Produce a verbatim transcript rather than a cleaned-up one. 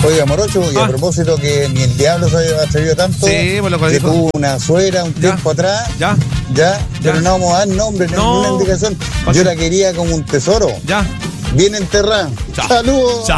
Oiga, Morocho, y Ah. a propósito que ni el diablo se ha atrevido tanto, Sí, pues lo que que dijo. tuvo una suegra un Ya. tiempo atrás, Ya, ya, pero no vamos a dar nombre, No. ninguna indicación. ¿Pa' Yo qué? la quería como un tesoro, ya. bien enterrada. Chao. Saludos. Chao.